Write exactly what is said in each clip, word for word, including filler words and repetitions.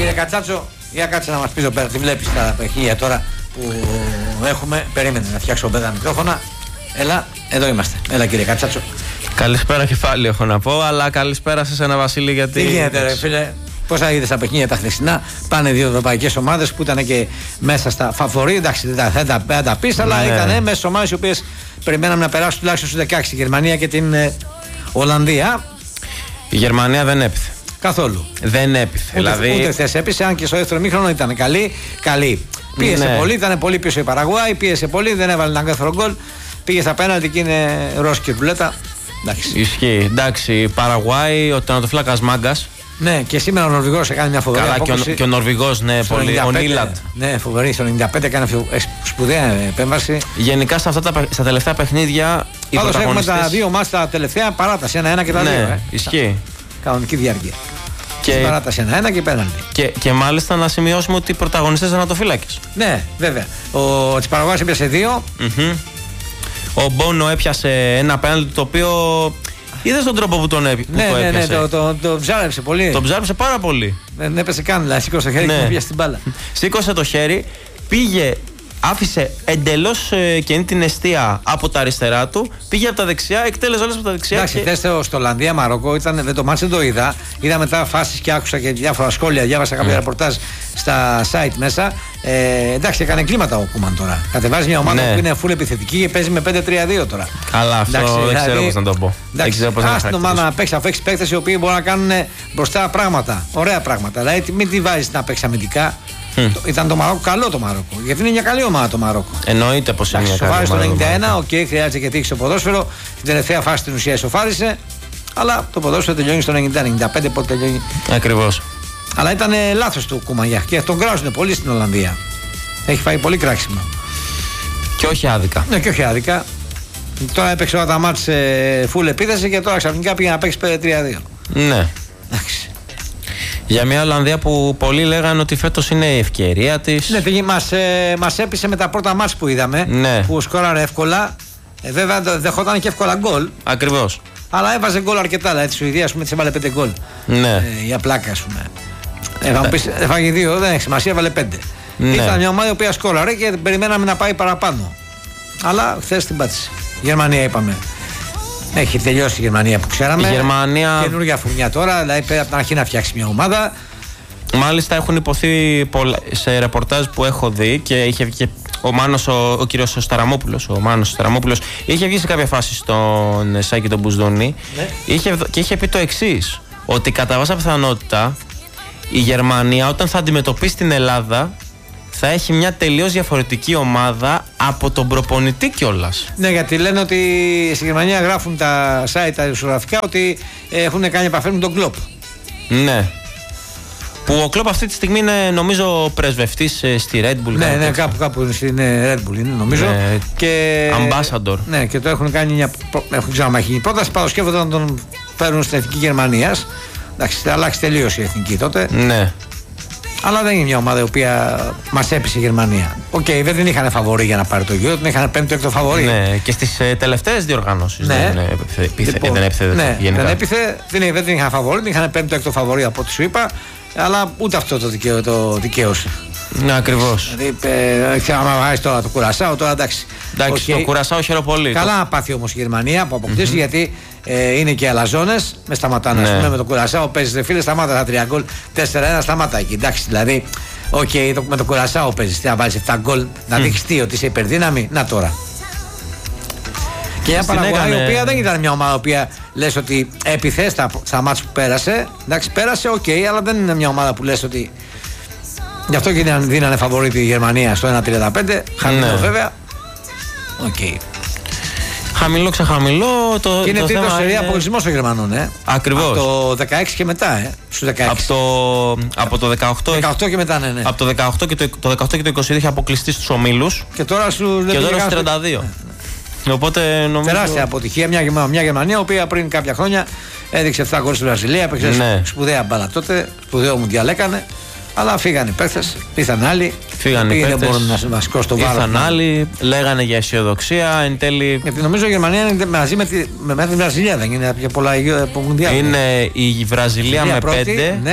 κύριε Κατσάτσο, για κάτσε να μας πεις εδώ πέρα, τι βλέπεις τα παιχνίδια τώρα που έχουμε. Περίμενε να φτιάξω πέντε μικρόφωνα. Έλα, εδώ είμαστε. Έλα κύριε Κατσάτσο. Καλησπέρα κεφάλι έχω να πω, αλλά καλησπέρα σε ένα Βασίλη γιατί... Τι γίνεται ρε φίλε, πώς θα είδες τα παιχνίδια τα χθεσινά? Πάνε δύο ευρωπαϊκές ομάδες που ήταν και μέσα στα φαβορί. Εντάξει, δεν θα τα, τα, τα πεις, αλλά ναι. Ήταν μέσα ομάδες οι οποίες περιμέναμε να περάσουν τουλάχιστον στους δεκαέξι. Η Γερμανία και την ε, Ολλανδία. Η Γερμανία δεν έπιθε. Καθόλου. Δεν έπιθε. Ούτε, δηλαδή... ούτε χθες έπισε, αν και στο δεύτερο μήχρονο ήταν καλή. καλή. Πίεσε ναι. πολύ, ήταν πολύ πίσω η Παραγουάη, πίεσε πολύ, δεν έβαλε έναν καθαρό γκολ. Πήγε στα πέναλτι και είναι ρόσκη ρουλέτα. Εντάξει. Ισχύει. Εντάξει, η Παραγουάη, ο τερματοφύλακας Μάγκας. Ναι, και σήμερα ο Νορβηγός έκανε μια φοβερή Καλά, απόκριση. Και ο, και ο Νορβηγός, ναι, πολύ. ενενήντα πέντε, ο Νίλαντ. Ναι, φοβερή. Στο ενενήντα πέντε έκανε σπουδαία επέμβαση. Γενικά σε αυτά τα, στα τελευταία παιχνίδια. Πάντως έχουμε τα δύο μας τα τελευταία παράταση. Ένα-ένα και τα ναι, δύο. Ε. Ισχύει. Κανονική διάρκεια. Και παράταση ένα-ένα και πέναλτι. Και, και μάλιστα να σημειώσουμε ότι οι πρωταγωνιστές τερματοφύλακες. Ναι, βέβαια. Ο της Παραγουάης έπιασε δύο. Mm-hmm. Ο Μπόνο έπιασε ένα πέναλτι το οποίο. Είδες τον τρόπο που τον έπι... ναι, που ναι, έπιασε. Ναι, το, το, το ψάρεψε πολύ. Το ψάρεψε πάρα πολύ. Δεν έπεσε καν, δηλαδή σήκωσε το χέρι ναι. Και πήγε στην μπάλα. Σήκωσε το χέρι, πήγε, άφησε εντελώς ε, κενή την εστία από τα αριστερά του, πήγε από τα δεξιά, εκτέλεσε όλες από τα δεξιά. Εντάξει, και... θέστε στο Ολλανδία Μαρόκο, ήταν, δεν το μάτς δεν το είδα. Είδα μετά φάσεις και άκουσα και διάφορα σχόλια, διάβασα κάποια mm. ρεπορτάζ στα site μέσα. Ε, εντάξει, έκανε κλίματα ο Κούμαν τώρα. Κατεβάζει μια ομάδα ναι. που είναι full επιθετική και παίζει με πέντε τρία δύο τώρα. Καλά, αυτό εντάξει, δεν δηλαδή, ξέρω πώς να το πω. Εντάξει, ας την ομάδα να παίξει, αφού έχει παίκτες οι οποίοι μπορούν να κάνουν μπροστά πράγματα. Ωραία πράγματα. Δηλαδή, μην τη βάζει να παίξει αμυντικά. Mm. Ήταν το Μαρόκο καλό το Μαρόκο. Γιατί είναι μια καλή ομάδα το Μαρόκο. Εννοείται πως είναι μια καλή ομάδα. Σοφάρισε το ενενήντα ένα, οκ, okay, χρειάζεται και τύχη στο ποδόσφαιρο. Την τελευταία φάση στην ουσία σοφάρισε. Αλλά το ποδόσφαιρο τελειώνει στο ενενήντα ενενήντα πέντε πότε τελειώνει. Ακριβώς. Αλλά ήταν λάθος του Κουμαγιά και τον κράζουν πολύ στην Ολλανδία. Έχει φάει πολύ κράξιμο. Και όχι άδικα. Ναι, και όχι άδικα. Τώρα έπαιξε όλα τα μάτς ε, full επίθεση και τώρα ξαφνικά πήγε να παίξει πέντε τρία δύο. Ναι. Εντάξει. Για μια Ολλανδία που πολλοί λέγανε ότι φέτος είναι η ευκαιρία της. Ναι, μας, ε, μας έπεισε με τα πρώτα μάτς που είδαμε. Ναι. Που σκόραρε εύκολα. Ε, βέβαια δεχόταν και εύκολα γκολ. Ακριβώς. Αλλά έβαζε γκολ αρκετά. Δηλαδή τη Σουηδία, ας πούμε, της έβαλε πέντε γκολ. Ναι. Ε, για πλάκα, ας πούμε. Ε, θα μου πεις, έφαγε δύο, δεν έχει σημασία, έβαλε πέντε. Ναι. Ήταν μια ομάδα η οποία σκόραρε και περιμέναμε να πάει παραπάνω. Αλλά χθες την πάτησε. Γερμανία είπαμε. Έχει τελειώσει η Γερμανία που ξέραμε. Η Γερμανία. Καινούργια φουρνιά τώρα, δηλαδή πρέπει από την αρχή να φτιάξει μια ομάδα. Μάλιστα έχουν υποθεί σε ρεπορτάζ που έχω δει και είχε βγει και ο Μάνος, ο, ο κύριος Σταραμόπουλος, ο Μάνος Σταραμόπουλος, είχε βγει σε κάποια φάση στον Σάκη τον Μπουσδούνη ναι. είχε, και είχε πει το εξής, ότι κατά βάσα πιθανότητα η Γερμανία όταν θα αντιμετωπίσει την Ελλάδα θα έχει μια τελείως διαφορετική ομάδα από τον προπονητή κιόλας. Ναι, γιατί λένε ότι στη Γερμανία γράφουν τα site τα ισογραφικά ότι έχουν κάνει επαφή με τον Κλοπ. Ναι. Που ο Κλοπ αυτή τη στιγμή είναι νομίζω πρεσβευτής στη Red Bull. Ναι, ναι, κάπου, κάπου στην Red Bull είναι νομίζω. Ναι, και... Ambassador. Ναι, και το έχουν κάνει μια. Έχουν ξαναμαχήσει πρόταση. Πάντως σκέφτονται να τον φέρουν στην εθνική Γερμανίας. Εντάξει, θα αλλάξει τελείως η εθνική τότε. Ναι. Αλλά δεν είναι μια ομάδα η οποία μας έπεισε η Γερμανία. Οκ, okay, δεν την είχαν φαβορί για να πάρει το γύρο, την είχαν πέμπτο έκτο φαβορί. Ναι, και στις ε, τελευταίες διοργανώσεις ναι. δεν έπιθε. Λοιπόν, δεν έπιθε ναι, γενικά. Δεν έπιθε, δεν, δεν την είχαν φαβορί, την είχαν πέμπτο έκτο φαβορί από ό,τι σου είπα. Αλλά ούτε αυτό το, δικαίω, το δικαίωσε. Ναι, ακριβώς. Δηλαδή, ε, άμα βάζει τώρα το Κουρασάο, τώρα εντάξει. Εντάξει, okay. Το Κουρασάο χαίρομαι πολύ. Καλά να πάθει όμως η Γερμανία που αποκτήσει, mm-hmm. γιατί ε, είναι και αλαζόνες. Με σταματάνε, ναι. Ας πούμε, με το Κουρασάο. Παίζει δε φίλε, σταμάτα τα τρία γκολ. τέσσερα ένα σταμάτα εκεί. Εντάξει, δηλαδή, οκ, okay, με το Κουρασάο παίζει. Τι να βάλει επτά γκολ, να δείξει τι, ότι είσαι υπερδύναμη. Να τώρα. Και μια Παραγουάη η οποία δεν ήταν μια ομάδα η οποία λες ότι έπιθε στα, στα μάτς που πέρασε. Εντάξει, πέρασε, οκ, okay, αλλά δεν είναι μια ομάδα που λες ότι. Γι' αυτό και δίνανε φαβορί τη Γερμανία στο ένα τριάντα πέντε. Χαμηλό ναι. βέβαια. Οκ. Okay. Χαμηλό, ξεχαμηλό. Το, και είναι το τρίτο σερί είναι... αποκλεισμός των Γερμανών, ε. Ακριβώς. Από το δεκαέξι και μετά, ε. Στους δεκαέξι. Από το, από το δεκαοκτώ, δεκαοκτώ και μετά, ναι, ναι. Από το δεκαοκτώ και το, το δεκαοκτώ και το είκοσι είχε αποκλειστεί στους ομίλους. Και τώρα στους τριάντα δύο. Οπότε νομίζω. Τεράστια αποτυχία. Μια, μια Γερμανία, η οποία πριν κάποια χρόνια έδειξε επτά γκολ στη Βραζιλία. Έπαιξε ναι. σπουδαία μπάλα τότε. Σπουδαίο Μουντιάλ έκανε. Αλλά φύγανε οι παίκτες, ήρθαν άλλοι. Φύγανε οι παίκτες. Δεν μπορούν να βασικώσουν το βάρος. Ήρθαν άλλοι, λέγανε για αισιοδοξία. Εν τέλει. Γιατί νομίζω η Γερμανία είναι μαζί με τη, με τη Βραζιλία, δεν είναι για πολλά Μουντιάλ. Είναι η Βραζιλία με πρώτη, πέντε. Ναι.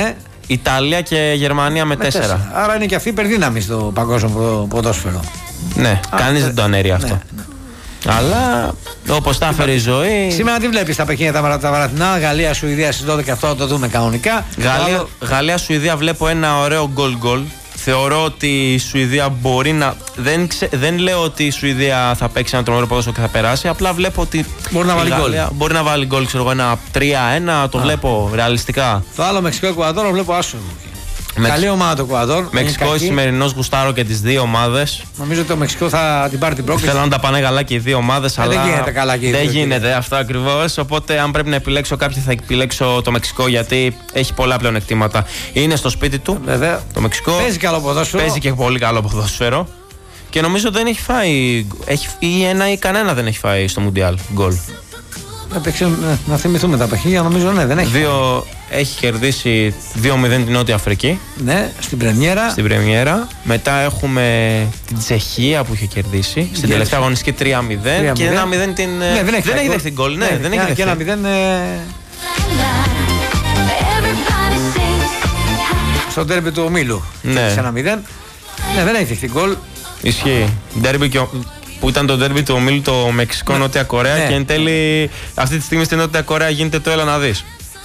Ιταλία και Γερμανία με, με τέσσερα. τέσσερα. Άρα είναι και αυτή υπερδύναμη στο παγκόσμιο ποδόσφαιρο. Ναι, κανείς δεν το αναιρεί αυτό. Ναι, ναι. Αλλά όπως τα έφερε η ζωή. Σήμερα τι βλέπεις τα παιχνίδια τα, τα βαρατινά, Γαλλία-Σουηδία στις δώδεκα, αυτό θα το δούμε κανονικά. Γαλλία, Γαλλία-Σουηδία βλέπω ένα ωραίο γκολ-γκολ. Θεωρώ ότι η Σουηδία μπορεί να. Δεν, ξε... δεν λέω ότι η Σουηδία θα παίξει ένα τρομερό ποδόσφαιρο και θα περάσει. Απλά βλέπω ότι. Μπορεί να βάλει γκολ. Μπορεί να βάλει γκολ, ξέρω εγώ, ένα τρία ένα. Το Α. βλέπω ρεαλιστικά. Το άλλο Μεξικό-Εκουαδόρ το βλέπω άσο. Μεξ... Καλή ομάδα το Εκουαδόρ. Μεξικό σημερινό γουστάρω και τις δύο ομάδες. Νομίζω ότι το Μεξικό θα την πάρει την πρόκληση. Θέλω να τα πάνε καλά και οι δύο ομάδες. Ε, αλλά δεν γίνεται καλά και οι δεν δύο. Δεν γίνεται αυτό ακριβώς. Οπότε, αν πρέπει να επιλέξω κάποιο, θα επιλέξω το Μεξικό γιατί έχει πολλά πλεονεκτήματα. Είναι στο σπίτι του. Βέβαια. Το Μεξικό. Παίζει καλό ποδόσφαιρο. Παίζει και πολύ καλό ποδόσφαιρο. Και νομίζω δεν έχει φάει. Έχει, ή ένα ή κανένα δεν έχει φάει στο Μουντιάλ γκολ. Να, να θυμηθούμε τα παιχνίδια, νομίζω ναι, δεν έχει. Δύο, έχει κερδίσει δύο μηδέν την Νότια Αφρική. Ναι, στην πρεμιέρα. Στην πρεμιέρα. Μετά έχουμε την Τσεχία που είχε κερδίσει. Στην τελευταία αγωνιστική τρία μηδέν. Και ένα μηδέν την. Ναι, δεν έχει, δεν έχει δεχτεί γκολ. Ναι, ναι, δεν έχει και ένα μηδέν. Ε... Στο ντέρμπι του ομίλου. Ναι. Σε ένα μηδέν. Ναι, δεν έχει δεχτεί γκολ. Ισχύει. Ντέρμπι και που ήταν το ντέρμπι του ομίλου το Μεξικό-Νότια Κορέα ναι. Και εν τέλει αυτή τη στιγμή στην Νότια Κορέα γίνεται το έλα να δεις.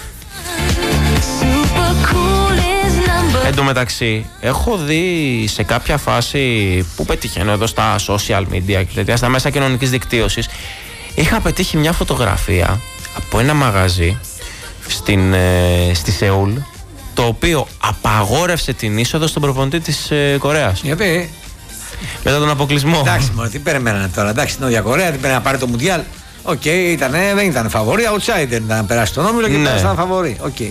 Εν τω μεταξύ, έχω δει σε κάποια φάση που πετυχαίνω εδώ στα social media και στα μέσα κοινωνικής δικτύωσης, είχα πετύχει μια φωτογραφία από ένα μαγαζί στην, ε, στη Σεούλ, το οποίο απαγόρευσε την είσοδο στον προπονητή της ε, Κορέας. Γιατί? Μετά τον αποκλεισμό. Εντάξει, μόνο τι περιμένανε τώρα. Εντάξει, στην Νότια Κορέα την να πάρει το Μουντιάλ. Οκ, okay, δεν ήταν φαβορί, outsider ήταν να περάσει τον όμιλο και ναι. Ήταν φαβορί. Okay.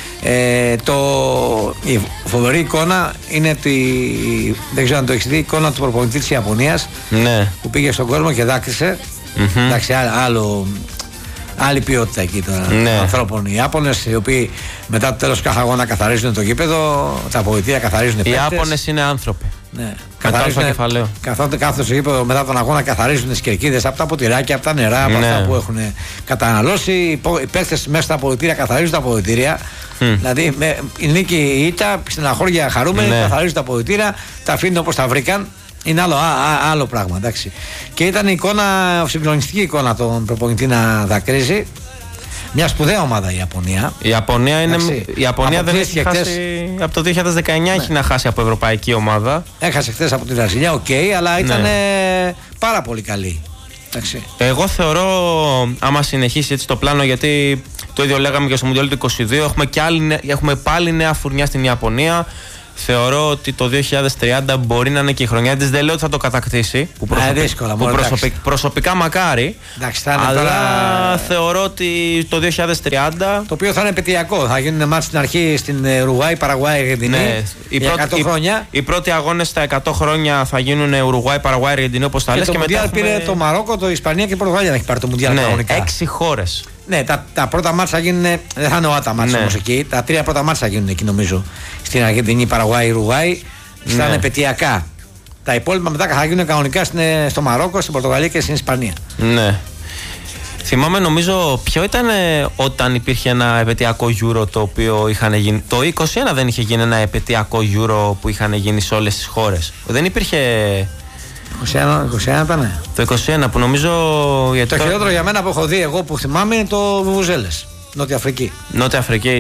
Ε, το, η φοβερή εικόνα είναι ότι δεν ξέρω αν το έχει δει, η εικόνα του προπονητή της Ιαπωνίας ναι. Που πήγε στον κόσμο και δάκρυσε. Mm-hmm. Εντάξει, άλλο, άλλη ποιότητα εκεί τώρα ναι. Ανθρώπων. Οι Ιάπωνες, οι οποίοι μετά το τέλος κάθε αγώνα καθαρίζουν το γήπεδο, τα αποδυτήρια καθαρίζουν οι παίκτες. Οι Ιάπωνες είναι άνθρωποι. Ναι. Καθαρίζουν, καθόνται κάθονται στο γήπεδο μετά τον αγώνα, καθαρίζουν τις κερκίδες από τα ποτηράκια, από τα νερά, από ναι. Αυτά που έχουν καταναλώσει. Οι παίκτες μέσα στα αποδυτήρια καθαρίζουν τα αποδυτήρια. Mm. Δηλαδή με, η νίκη η ήττα, στην αχώρια χαρούμενοι, ναι. Καθαρίζουν τα αποδυτήρια, τα αφήνουν όπως τα βρήκαν. Είναι άλλο, α, α, άλλο πράγμα, εντάξει. Και ήταν η εικόνα, συγκλονιστική εικόνα τον προπονητή να δακρύζει. Μια σπουδαία ομάδα η Ιαπωνία. Η Ιαπωνία, είναι, η Ιαπωνία δεν έχει χάσει. Χτες... Από το δύο χιλιάδες δεκαεννιά ναι. Έχει να χάσει από ευρωπαϊκή ομάδα. Έχασε χθες από τη Βραζιλία, οκ, okay, αλλά ήταν ναι. Πάρα πολύ καλή. Εντάξει. Εγώ θεωρώ, άμα συνεχίσει έτσι το πλάνο, γιατί το ίδιο λέγαμε και στο Μουντιάλ του είκοσι δύο, έχουμε, και άλλη, έχουμε πάλι νέα φουρνιά στην Ιαπωνία. Θεωρώ ότι το δύο χιλιάδες τριάντα μπορεί να είναι και η χρονιά της. Δεν λέω ότι θα το κατακτήσει. Που, προσωπι... δύσκολα, που προσωπι... προσωπικά μακάρι. Εντάξει, αλλά τώρα... θεωρώ ότι το δύο χιλιάδες τριάντα. Το οποίο θα είναι επαιτειακό. Θα γίνουν μάτς στην αρχή στην Ουρουγουάη, Παραγουάη, Αργεντινή. Ναι. Η πρώτη, εκατό χρόνια. Οι, οι πρώτοι αγώνες στα εκατό χρόνια θα γίνουν Ουρουγουάη, Παραγουάη, Αργεντινή όπως τα λες. Και, και μετά έχουμε... πήρε το Μαρόκο, το Ισπανία και η Πορτογαλία να έχει πάρει το Μουντιάλ ναι, κανονικά. Έξι χώρες. Ναι, τα, τα πρώτα μάτς θα γίνουν. Δεν θα είναι οάτα μάτς ναι. Όμως εκεί. Τα τρία πρώτα μάτς θα γίνουν εκεί νομίζω. Στην Αργεντινή, Παραγουάη, Ουρουγουάη. Θα είναι επαιτειακά. Τα υπόλοιπα μετά θα γίνουν κανονικά στο Μαρόκο, στην Πορτογαλία και στην Ισπανία. Ναι. Θυμάμαι, νομίζω, ποιο ήταν όταν υπήρχε ένα επαιτειακό Euro το οποίο είχαν γίνει. Το είκοσι ένα δεν είχε γίνει ένα επαιτειακό Euro που είχαν γίνει σε όλες τις χώρες. Δεν υπήρχε. είκοσι ένα, είκοσι ένα ήταν. Το είκοσι ένα που νομίζω. Το τώρα... χειρότερο για μένα που έχω δει εγώ που θυμάμαι είναι το Βουβουζέλες. Νότια Αφρική. Νότια Αφρική.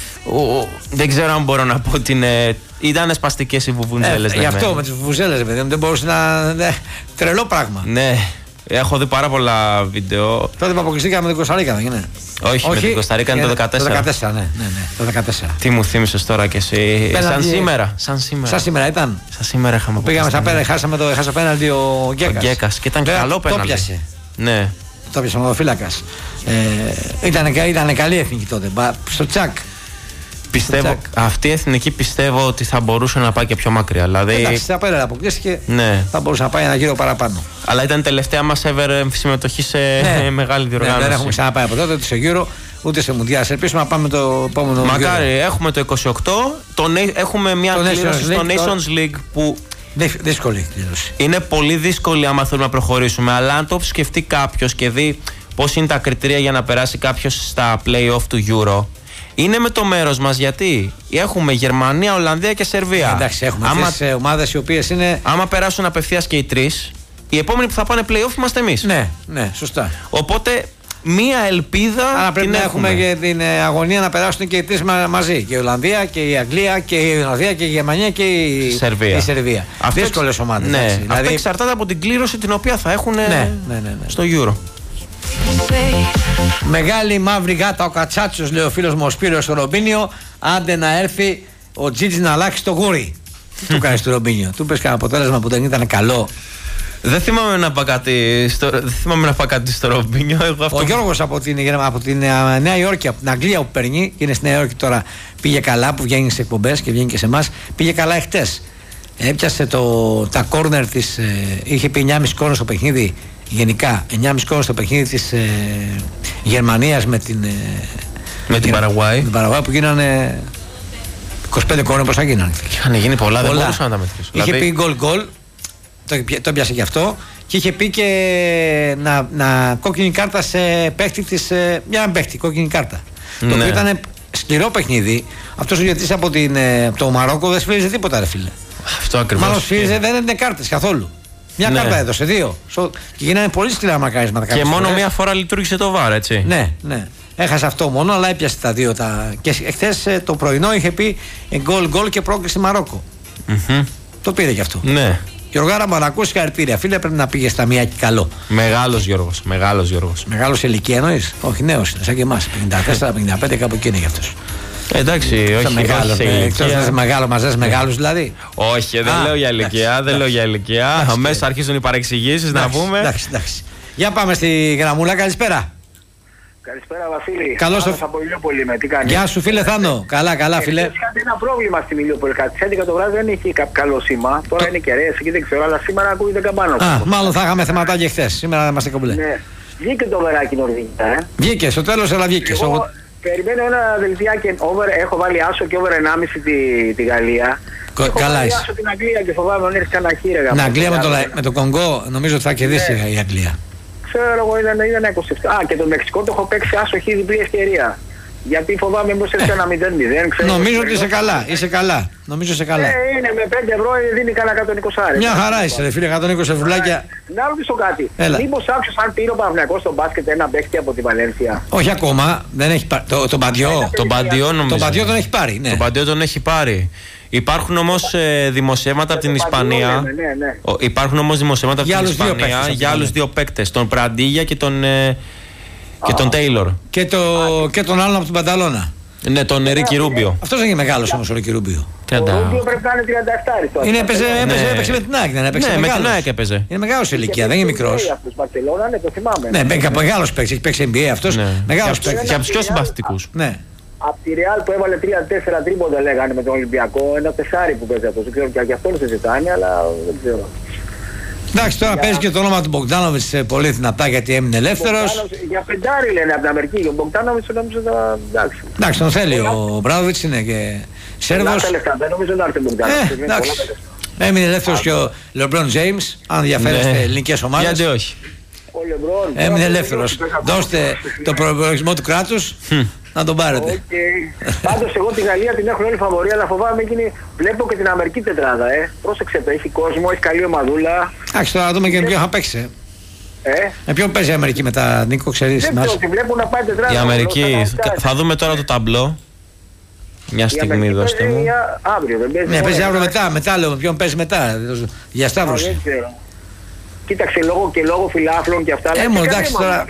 Ο, δεν ξέρω αν μπορώ να πω ότι είναι. Ήταν σπαστικές οι βουβουζέλες. Ε, γι' αυτό με τις βουβουζέλες, παιδί μου, δεν μπορούσε να. Ναι, τρελό πράγμα. Ναι, έχω δει πάρα πολλά βίντεο. Τότε που αποκλειστήκαμε με την Κοσταρίκα, δεν είναι. Όχι, Όχι, με την Κοσταρίκα είναι το δεκατέσσερα. Το δεκατέσσερα, ναι, ναι, ναι, το δεκατέσσερα. Τι μου θύμισες τώρα κι εσύ. Πέναντι... Σαν σήμερα. Σαν σήμερα. Σαν σήμερα ήταν. Σαν σήμερα είχαμε πήγαμε στα πέναντι, χάσαμε το χάσα πέναντι ο Γκέκας. Ο Γκέκας και ήταν καλό πέναντι. Το πιάσε. Ναι. Το πιάσε ο φύλακας. Ε, ήταν, ήταν καλή εθνική τότε. Στο τσακ. Πιστεύω, αυτή η εθνική πιστεύω ότι θα μπορούσε να πάει και πιο μακριά. Δηλαδή... Εντάξει, στα πέρα αποκλείστηκε. Ναι. Θα μπορούσε να πάει ένα γύρο παραπάνω. Αλλά ήταν τελευταία μας ever συμμετοχή σε ναι. μεγάλη διοργάνωση. Ναι, δεν έχουμε ξαναπάει από τότε ούτε σε γύρο ούτε σε Μουντιάλ. Ελπίσουμε να πάμε το επόμενο. Μακάρι, γύρο. Έχουμε το είκοσι οκτώ. Το, έχουμε μια κλήρωση στο Nations League που. Δύσκολη κλήρωση. Είναι πολύ δύσκολη άμα θέλουμε να προχωρήσουμε. Αλλά αν το σκεφτεί κάποιο και δει πώς είναι τα κριτήρια για να περάσει κάποιο στα play-off του Euro. είναι με το μέρος μας, γιατί έχουμε Γερμανία, Ολλανδία και Σερβία. Ε, εντάξει, έχουμε άμα, αυτές ομάδες οι οποίες είναι. Άμα περάσουν απευθείας και οι τρεις, οι επόμενοι που θα πάνε play-off είμαστε εμείς. Ναι, ναι, σωστά. Οπότε μία ελπίδα. Άρα πρέπει την να έχουμε, έχουμε και την αγωνία να περάσουν και οι τρεις μαζί. Και η Ολλανδία και η Αγγλία και η Ολλανδία και η Γερμανία και η Σερβία. Η Σερβία. Δύσκολες ομάδες. Ναι, δηλαδή... αυτά εξαρτάται από την κλήρωση την οποία θα έχουν ναι, ναι, ναι, ναι. στο Euro. Μεγάλη μαύρη γάτα ο Κατσάτσος, λέει ο φίλος μου ο Σπύρος στο Ρομπίνιο. Άντε να έρθει ο Τζίτζι να αλλάξει το γούρι. Τι του κάνεις στο Ρομπίνιο? Του πες κανένα αποτέλεσμα που δεν ήταν καλό? Δεν θυμάμαι να πάω κάτι στο, δεν θυμάμαι να πάω κάτι στο Ρομπίνιο. Εγώ αυτό... Ο Γιώργος από την, από την Νέα Υόρκη, από την Αγγλία που παίρνει, και είναι στη Νέα Υόρκη τώρα, πήγε καλά, που βγαίνει σε εκπομπές και βγαίνει και σε εμάς. Πήγε καλά εχθές. Έπιασε το, τα κόρνερ της, ε, είχε πει εννιά κόμμα πέντε κόρνερ στο παιχνίδι. Γενικά, εννιά κόμμα πέντε κόρνερ στο παιχνίδι της ε, Γερμανίας με την, ε, με την Παραγουάη. Την Παραγουάη που γίνανε είκοσι πέντε κόρνερ, πόσα γίνανε. Είχαν γίνει πολλά, πολλά. Δεν μπορούσαν να τα μετρήσουν. Είχε δηλαδή... πει γκολ γκολ, το, το έπιασε και αυτό. Και είχε πει και να, να κόκκινη κάρτα σε παίχτη της, ε, μια παίχτη, κόκκινη κάρτα. Ναι. Το οποίο ήταν σκληρό παιχνίδι. Αυτός ο διαιτητής από, την, από το Μαρόκο δεν σφύριζε τίποτα, ρε φίλε. Αυτό ακριβώς. Μάλλον σφύριζε, δεν έδινε κάρτες καθόλου. Μια ναι. κάρτα έδωσε, δύο. Και γίνανε πολύ σκληρά μακαρίσματα. Και μόνο μία φορά λειτουργήσε το βάρ, έτσι. Ναι, ναι. Έχασε αυτό μόνο, αλλά έπιασε τα δύο. Τα... Και εχθές το πρωινό είχε πει γκολ γκολ και πρόκριση Μαρόκο. Mm-hmm. Το πήρε κι αυτό. Ναι. Γιωργάρα μου, να ακούσει συγχαρητήρια. Φίλε, πρέπει να πήγε στα μία και καλό. Μεγάλος Γιώργος. Μεγάλος Γιώργος. Μεγάλος σε ηλικία εννοείς? Όχι, νέος είναι, σαν και εμάς. πενήντα τέσσερα πενήντα πέντε κάπου εκεί είναι γι' αυτός. Εντάξει, όχι, μεγάλο, όχι σε ηλικία. Εκτός να μεγάλο, μαζές μεγάλους δηλαδή. Όχι, δεν Α, λέω για ηλικία. Δεν λέω για ηλικία. Αμέσως αρχίζουν οι παρεξηγήσεις να πούμε. Εντάξει, εντάξει. Για πάμε στη γραμμούλα, καλησπέρα. Καλησπέρα, Βασίλη. Καλώς το... από Ηλιούπολη με, τι κάνεις? Γεια σου, φίλε Θάνο. Καλά, καλά, φίλε. Είχατε ένα πρόβλημα στην Ηλιούπολη. Κάτι έντεκα το βράδυ δεν είχε κάποιο καλό σήμα. Τώρα το... είναι κεραίες εκεί, δεν ξέρω, αλλά σήμερα ακούγεται καμπάνο. Α, μάλλον θα είχαμε θεματάκια χθες. Σήμερα είμαστε κομπλέ. Ναι. Βγήκε το βεράκι νορβηγικά, ε. Βγήκε, στο τέλος, αλλά βγήκε. Εγώ Εγώ... περιμένω ένα δελτιάκι over. Έχω βάλει άσο και over ενάμιση τη, τη Γαλλία. Κο... Έχω Καλά είσαι. Άσο την Αγγλία και φοβάμαι να έρθει κανένα χείρεγα. Την Αγγλία με το, με το Κονγκό νομίζω ότι θα κερδίσει ναι. η Αγγλία. Ξέρω εγώ, ήταν, ήταν είκοσι επτά. Α, και το Μεξικό το έχω παίξει άσοχη διπλή ευκαιρία. Γιατί φοβάμαι μήπως έρθει ένα μηδέν μηδέν. Νομίζω ότι είσαι καλά, είσαι καλά. Νομίζω είσαι καλά. Ε, είναι με πέντε ευρώ, δίνει κανένα εκατόν είκοσι. Μια χαρά είσαι, ρε φίλε, εκατόν είκοσι ευρουλάκια. Να ρωτήσω κάτι. Μήπως άκουσες αν πήρε ο Παναθηναϊκός στο μπάσκετ ένα παίκτη από τη Βαλένθια? Όχι ακόμα, δεν έχει πάρει. Το, το Μπαντιό. Τον Μπαντιό νομίζω. Τον Μπαντιό τον έχει πάρει, ναι. Τον Μπαντιό τον έχει πάρει. Υπάρχουν όμως ε, δημοσιεύματα από την Ισπανία. Ναι, ναι, ναι. Ο, υπάρχουν όμως δημοσιεύματα από την Ισπανία για άλλους δύο παίκτες. Τον Πραντίγια και τον, ε, και τον Τέιλορ. Και, το, και τον άλλον από την Πανταλώνα. Ναι, τον Ρίκι Ρούμπιο. Αυτός δεν είναι μεγάλος όμως ο Ρίκι Ρούμπιο. Ο Ρούμπιο πρέπει να είναι τριάντα επτά. Είναι, έπαιζε, έπαιζε, ναι. έπαιζε με την ΑΕΚ, δεν έπαιξε. Ναι, μεγάλος. με την ΑΕΚ έπαιζε. Είναι μεγάλος σε ηλικία, δεν είναι μικρός. Ναι, το θυμάμαι. Ναι, μπαίνει μεγάλος παίκτης, έχει παίξει N B A αυτός. Ναι. Μεγάλος παίκτης. Και από τους πιο συμπαθητικούς. Ναι. Από τη Real που έβαλε τρία τέσσερα τρίποντα λέγανε με τον Ολυμπιακό, ένα τεσάρι που παίζει αυτός. Δεν ξέρω και για αυτόν συζητάνε, αλλά δεν ξέρω. Εντάξει, τώρα παίζει και το όνομα του Μπογκδάνοβιτς πολύ δυνατά γιατί έμεινε ελεύθερος. Για πεντάρι λένε από την Αμερική. Ο Μπογκδάνοβιτς νομίζω θα. Εντάξει. Εντάξει, τον θέλει. Ο Μπράδοβιτς είναι και Σέρβος. Δεν νομίζω να έρθει ο Μπογκδάνοβιτς. Έμεινε ελεύθερος και ο Λεμπρόν Τζέιμς. Αν ενδιαφέρεστε ελληνικές ομάδες. Γιατί όχι. Έμεινε ελεύθερος. Δώστε το προπολογισμό του κράτους να τον πάρετε. Πάντως εγώ τη Γαλλία την έχω όλη φαβορή, αλλά φοβάμαι εκείνη. Βλέπω και την Αμερική τετράδα, ε. Πρόσεξε το, έχει κόσμο, έχει καλή ομαδούλα. Εντάξει, τώρα να δούμε και με ποιον θα παίξει. Ε? Με ποιον παίζει η Αμερική μετά, Νίκο, ξέρεις? Η Αμερική, θα δούμε τώρα το ταμπλό. Μια στιγμή δώστε μου. Αύριο, δεν παίζει. Ναι, παίζει αύριο μετά, μετά λέω με ποιον παίζει μετά. Για σταύρωση. Κοίταξε, λόγω και λόγω φιλάθλων και αυτά. Ε, μόνο εντάξει τώρα.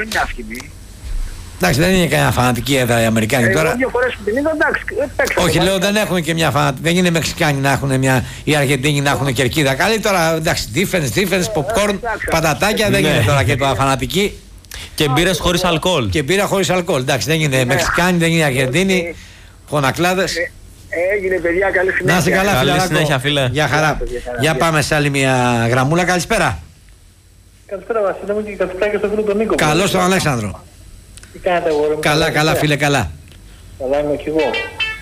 Εντάξει, δεν είναι κανένα φανατική έδρα οι Αμερικάνοι ε, τώρα. Δύο φορές που την είδα, εντάξει. Όχι, λέω δεν έχουν και μια φανατική. Δεν είναι Μεξικάνοι να έχουν μια. Οι Αργεντίνοι να έχουν κερκίδα. Καλή τώρα, εντάξει, defense, defense, popcorn, πατατάκια. Δεν είναι τώρα και το φανατική. Και μπύρες χωρίς αλκοόλ. Και μπύρα χωρίς αλκοόλ. Εντάξει, δεν είναι Μεξικάνοι, δεν είναι Αργεντίνοι. Χωνακλάδες. Έγινε, παιδιά, καλή συνέχεια. Να είστε καλά, καλή συνέχεια, φίλε. Για χαρά. Για πάμε σε άλλη μια γραμμούλα. Καλησπέρα. Καλησπέρα, Βασίλη μου, και καλησπέρα και στον φίλο τον Νίκο. Καλώς τον Αλέξανδρο. Τι κάνετε, αγόρι μου? Καλά, καλά, φίλε, καλά. Καλά είμαι κι εγώ.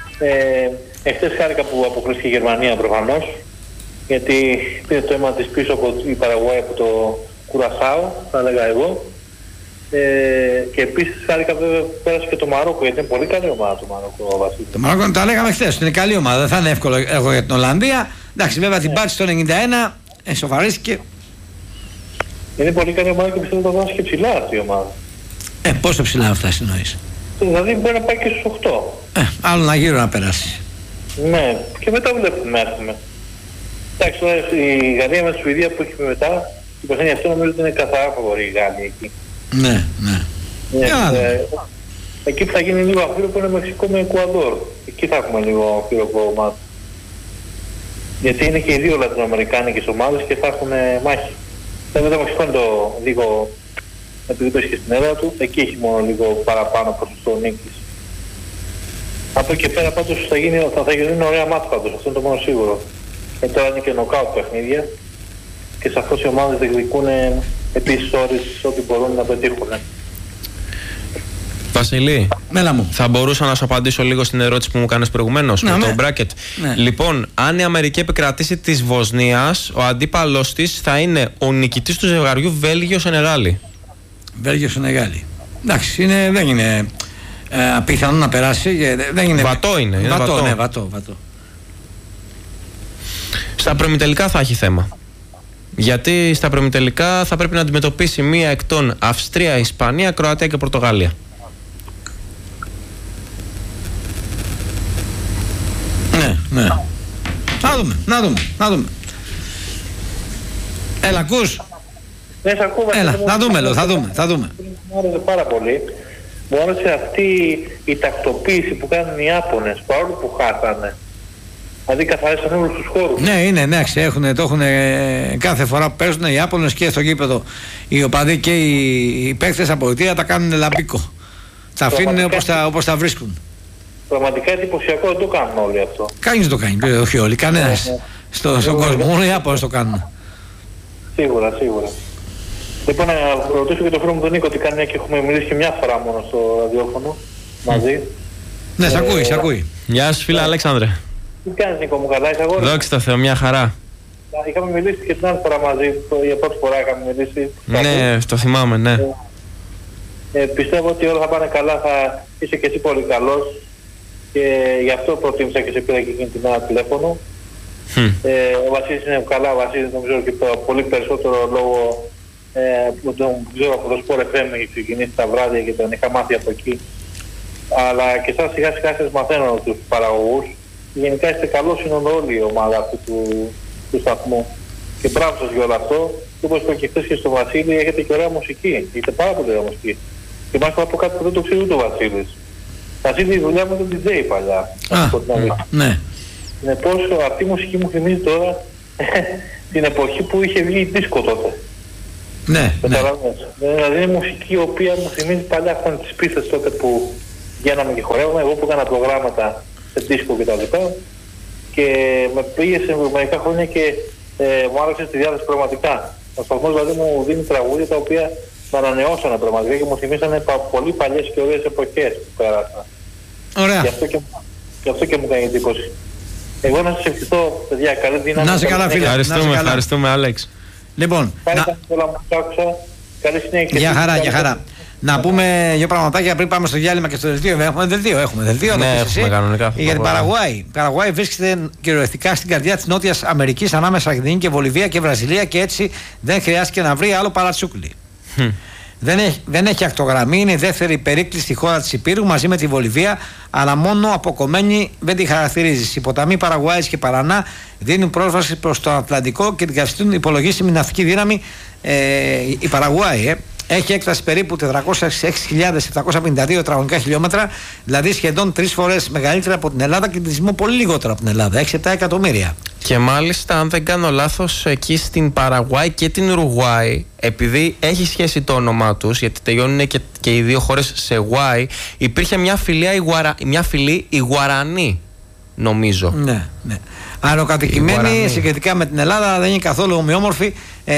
Ε, εχθές χάρηκα που αποκλείστηκε η Γερμανία προφανώς, γιατί πήρε το αίμα της πίσω από η Παραγουάη από το Κουρασάο, θα έλεγα εγώ. Ε, και επίσης χάρηκα βέβαια που πέρασε και το Μαρόκο, γιατί είναι πολύ καλή ομάδα το Μαρόκο. Βασίλη. Το Μαρόκο τα λέγαμε χθες, είναι καλή ομάδα, δεν θα είναι εύκολο εγώ για την Ολλανδία. Εντάξει, βέβαια την πάτησε το ενενήντα ένα, εσωφαρίστηκε. Είναι πολύ καλή ομάδα και πιστεύω ότι θα φτάσει και ψηλά αυτή η ομάδα. Ε, πόσο ψηλά θα φτάσει εννοείς? Δηλαδή μπορεί να πάει και στους οκτώ. Ε, άλλο ένα γύρο να περάσει. Ναι, και μετά βλέπουμε έχουμε. Εντάξει, τώρα η Γαλλία με τη Σουηδία που έχει μετά, η παιχνίδι αυτό νομίζω ότι είναι καθαρά φαβορή η Γαλλία εκεί. Ναι, ναι. Ναι, ε, εκεί που θα γίνει λίγο αφήρωπο είναι Μεξικό με Εκουαδόρ. Εκεί θα έχουμε λίγο αφήρωπο ομάδα. Γιατί είναι και οι δύο λατινοαμερικάνικες ομάδες και θα έχουν μάχη. Βέβαια το Μεξικό είναι το λίγο, επειδή το έχει και στην έδρα του, εκεί έχει μόνο λίγο παραπάνω ποσοστό νίκης. Από εκεί και πέρα πάντως θα γίνει, θα, θα γίνει ωραία μάτς πάντως, αυτό είναι το μόνο σίγουρο. Ε, τώρα είναι και νοκάουτ παιχνίδια και σαφώς οι ομάδες διεκδικούν επίσης ώρες ό,τι μπορούν να πετύχουν. Βασιλή, Μέλα μου. θα μπορούσα να σου απαντήσω λίγο στην ερώτηση που μου κάνεις προηγουμένως με το bracket. Ναι. Λοιπόν, αν η Αμερική επικρατήσει της Βοσνίας, ο αντίπαλος της θα είναι ο νικητής του ζευγαριού Βέλγιο-Σενεγάλη. Βέλγιο-Σενεγάλη. Εντάξει, είναι, δεν είναι ε, απίθανο να περάσει. Δεν είναι... Βατό είναι. είναι βατό, βατό. Ναι, βατό, βατό. Στα προημιτελικά θα έχει θέμα. Γιατί στα προημιτελικά θα πρέπει να αντιμετωπίσει μία εκ των Αυστρία, Ισπανία, Κροατία και Πορτογαλία. Ναι, ναι. Να δούμε, να δούμε, να δούμε. Έλα, ακούς. Ναι, σε ακούω, Έλα, μου, θα δούμε, λέω, θα δούμε, θα δούμε. Μου άρεσε πάρα πολύ. Μου άρεσε αυτή η τακτοποίηση που κάνουν οι Ιάπωνες, παρόλο που χάσανε. Δηλαδή καθαρίσαν όλους τους χώρους. Ναι, είναι, ναι, έχουν, το έχουν κάθε φορά που παίζουν οι Ιάπωνες και στο γήπεδο. Οι οπαδοί και οι, οι παίκτες από ειτία τα κάνουν λαμπίκο. Τα αφήνουν όπως τα, όπως τα βρίσκουν. Πραγματικά εντυπωσιακό, δεν το κάνουν όλοι αυτό. Κανείς δεν το κάνει, όχι όλοι, κανένας ναι. στο, στον κόσμο, μόνο οι Ιάπωνες το κάνουν. Σίγουρα, σίγουρα. Λοιπόν, να ρωτήσω και τον φίλο μου τον Νίκο τι κάνει, και έχουμε μιλήσει και μια φορά μόνο στο ραδιόφωνο μαζί. Ναι, ε, σ' ακούει, σ' ακούει. Γεια σου φίλε Αλέξανδρε. Τι κάνεις Νίκο μου, καλά είσαι αγόρι? Δόξα τω Θεώ, μια χαρά. Είχαμε μιλήσει και την άλλη φορά μαζί, για πρώτη φορά είχαμε μιλήσει. Ναι, το θυμάμαι, ναι. Ε, ε, πιστεύω ότι όλα θα πάνε καλά, θα είσαι και εσύ πολύ καλός και γι' αυτό προτίμησα και σε πήρα και εκείνη την ώρα τηλέφωνο. Hm. Ε, ο Βασίλης είναι καλά, ο Βασίλης νομίζω και πολύ περισσότερο λόγω ε, που τον ξέρω από το Sport εφ εμ έχει ξεκινήσει τα βράδια και τον είχα μάθει από εκεί. Αλλά και εσάς σιγά σιγά σας μαθαίνω τους παραγωγούς. Γενικά είστε καλός σύνολο όλη η ομάδα αυτή του, του σταθμού. Και μπράβο σας για όλο αυτό. Και όπως είπα και χθες και στο Βασίλη, έχετε και ωραία μουσική. Έχετε πάρα πολύ ωραία μουσική. Και μάλιστα από κάτι που δεν το ξέρει ούτε ο Βασίλης. Βασίλη, η δουλειά μου ήταν ντι τζέι παλιά. Α, ναι. Συνεπώς αυτή η μουσική μου θυμίζει τώρα την εποχή που είχε βγει η δίσκο τότε. Ναι, ναι. Δηλαδή είναι μουσική η οποία μου θυμίζει παλιά αυτές τις πίστες τότε που βγαίναμε και χορεύαμε. Εγώ που έκανα προγράμματα σε δίσκο κτλ. Και, και με πήγε σε μερικά χρόνια και ε, μου άρεσε τη διάθεση πραγματικά. Ο σταθμός δηλαδή μου δίνει τραγούδια τα οποία με ανανεώσανε πραγματικά και μου θυμίσανε πολύ παλιές και ωραίες εποχές που πέρασα. Ωραία. Γι' αυτό και, γι' αυτό και μου κάνει εντύπωση. Εγώ να σας ευχηθώ, παιδιά, καλή δύναμη. Να είσαι καλά, φίλε. Ευχαριστούμε, ευχαριστούμε, Άλεξ. Λοιπόν, Πάλι να... όλα μου άκουσα. Καλή συνέχεια. Για χαρά, για χαρά. Να πούμε δύο πραγματάκια πριν πάμε στο διάλειμμα και στο δελτίο. Έχουμε δελτίο, έχουμε δελτίο. Ναι, έχουμε κανονικά. Για την Παραγουάη. Η Παραγουάη βρίσκεται κυριολεκτικά στην καρδιά της Νότιας Αμερικής, ανάμεσα στην Αργεντινή και Βολιβία και Βραζιλία, και έτσι δεν χρειάστηκε να βρει άλλο παρατσούκλι. Δεν έχει, δεν έχει ακτογραμμή, είναι η δεύτερη περίκλειστη στη χώρα της Υπήρου μαζί με τη Βολιβία, αλλά μόνο αποκομμένη δεν τη χαρακτηρίζει. Οι ποταμοί Παραγουάης και Παρανά δίνουν πρόσβαση προς το Ατλαντικό και την καθιστούν υπολογίσιμη ναυτική δύναμη. Ε, η Παραγουάη ε, έχει έκταση περίπου τετρακόσιες έξι χιλιάδες επτακόσια πενήντα δύο τετραγωνικά χιλιόμετρα, δηλαδή σχεδόν τρεις φορές μεγαλύτερα από την Ελλάδα και πληθυσμό πολύ λιγότερο από την Ελλάδα, έξι επτά εκατομμύρια. Και μάλιστα, αν δεν κάνω λάθος, εκεί στην Παραγουάη και την Ουρουγουάη, επειδή έχει σχέση το όνομά τους, γιατί τελειώνουν και, και οι δύο χώρες σε Γουάη, υπήρχε μια φιλία, η Γουαρα, μια φιλή, η Γουαρανή, νομίζω. Ναι, ναι. Αεροκατοικημένη συγκριτικά με την Ελλάδα, δεν είναι καθόλου ομοιόμορφη, ε,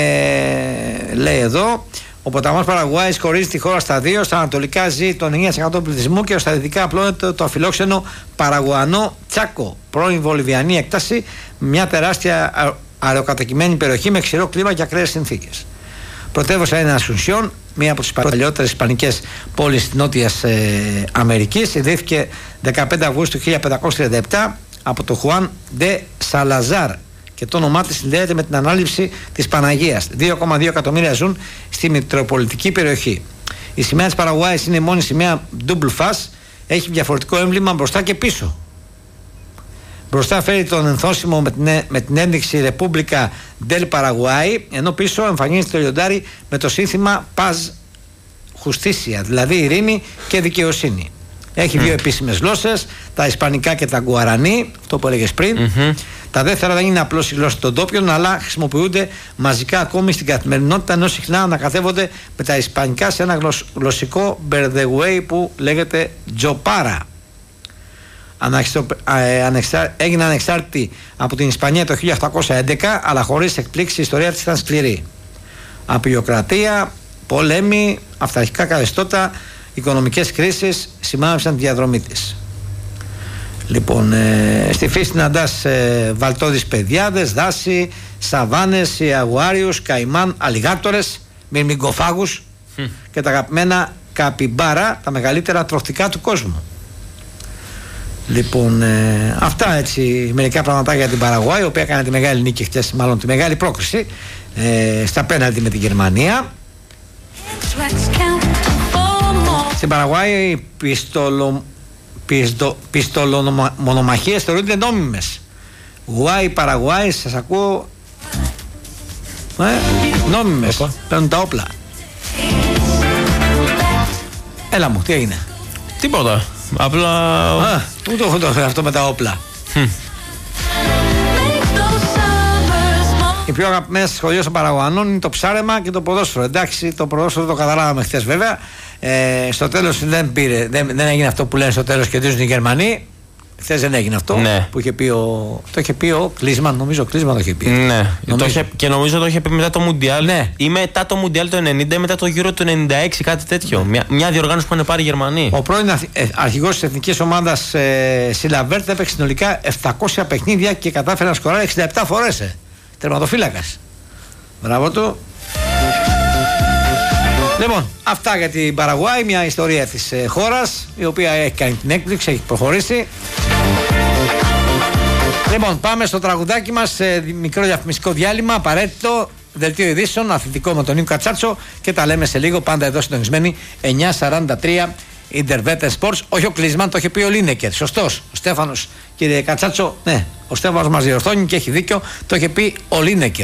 λέει εδώ. Ο ποταμός Παραγουάης χωρίζει τη χώρα στα δύο. Στα ανατολικά ζει το ενενήντα τοις εκατό του πληθυσμού και στα δυτικά απλώνεται το αφιλόξενο Παραγουανό Τσάκο, πρώην Βολιβιανή έκταση, μια τεράστια αεροκατοικημένη περιοχή με ξηρό κλίμα και ακραίες συνθήκες. Πρωτεύουσα είναι Ασουνσιόν, μία από τις παλιότερες ισπανικές πόλεις της Νότιας ε, Αμερικής. Ιδρύθηκε δεκαπέντε Αυγούστου χίλια πεντακόσια τριάντα επτά από τον Χουάν Ντε Σαλαζάρ και το όνομά της συνδέεται με την ανάληψη της Παναγίας. δύο κόμμα δύο εκατομμύρια ζουν στη μητροπολιτική περιοχή. Η σημαία της Παραγουάης είναι η μόνη σημαία double face, έχει διαφορετικό έμβλημα μπροστά και πίσω. Μπροστά φέρει τον ενθόσιμο με την, με την ένδειξη República del Paraguay, ενώ πίσω εμφανίζεται το λιοντάρι με το σύνθημα Paz Justicia, δηλαδή ειρήνη και δικαιοσύνη. Έχει δύο επίσημες γλώσσες, τα ισπανικά και τα γκουαρανί, αυτό που έλεγες πριν. Mm-hmm. Τα δεύτερα δεν είναι απλώς η γλώσσα των ντόπιων, αλλά χρησιμοποιούνται μαζικά ακόμη στην καθημερινότητα, ενώ συχνά ανακατεύονται με τα ισπανικά σε ένα γλωσσικό μπερδεγουέι που λέγεται Τζοπάρα. Έγινε ανεξάρτητη από την Ισπανία το χίλια οκτακόσια έντεκα, αλλά χωρίς εκπλήξεις η ιστορία της ήταν σκληρή. Απειλοκρατία, πολέμοι, αυταρχικά καθεστώτα, οικονομικές κρίσεις σημάδεψαν τη διαδρομή της. Λοιπόν, ε, στη φύση συναντάς ε, βαλτώδεις παιδιάδες, δάση, σαβάνες, ιαγουάριους, καϊμάν, αλιγάτορες, μυρμηγκοφάγους mm. και τα αγαπημένα καπιμπάρα, τα μεγαλύτερα τροφικά του κόσμου. Λοιπόν, ε, αυτά έτσι μερικά πραγματάκια για την Παραγουάη, η οποία έκανε τη μεγάλη νίκη χτες, μάλλον τη μεγάλη πρόκριση ε, στα πέναλτι με την Γερμανία. Στην Παραγουάη πιστολο, πιστο, πιστολομονομαχίες θεωρούνται νόμιμες. Γουάη, Παραγουάη, σας ακούω ε, νόμιμες, παίρνουν τα όπλα. Έλα μου, τι έγινε? Τίποτα. Απλά. Α, πού το έχω το αυτό με τα όπλα. Hm. Οι πιο αγαπημένες σχολείες των Παραγουανών είναι το ψάρεμα και το ποδόσφαιρο. Εντάξει, το ποδόσφαιρο το καταλάβαμε χθες βέβαια. Ε, στο τέλος δεν πήρε, δεν, δεν έγινε αυτό που λένε στο τέλος και κερδίζουν οι Γερμανοί. Χθες δεν έγινε αυτό. Ναι. Που είχε πει ο, το είχε πει ο Κλίσμαν, νομίζω ο Κλίσμαν το είχε πει. Ναι. Το είχε, και νομίζω το είχε πει μετά το Μουντιάλ. Ναι. Ή μετά το Μουντιάλ το ενενήντα ή μετά το Euro του ενενήντα έξι, κάτι τέτοιο. Ναι. Μια, μια διοργάνωση που είχαν πάρει οι Γερμανοί. Ο πρώην ε, αρχηγός της εθνικής ομάδας ε, Σιλαβέρτ έπαιξε συνολικά επτακόσια παιχνίδια και κατάφερε να σκοράρει εξήντα επτά φορές. Ε. Τερματοφύλακας. Μπράβο του. Λοιπόν, αυτά για την Παραγουάη, μια ιστορία της ε, χώρας, η οποία έχει κάνει την έκπληξη, έχει προχωρήσει. Λοιπόν, πάμε στο τραγουδάκι μας, ε, μικρό διαφημιστικό διάλειμμα, απαραίτητο, δελτίο ειδήσεων, αθλητικό με τον Νίκο Κατσάτσο και τα λέμε σε λίγο, πάντα εδώ συντονισμένοι, εννιά σαράντα τρία Interveter Sports. Όχι ο Κλείσμαν, το είχε πει ο Λίνεκερ, σωστός, ο Στέφανος, κύριε Κατσάτσο, ναι, ο Στέφανος μας διορθώνει και έχει δίκιο, το είχε πει ο Λίνεκερ.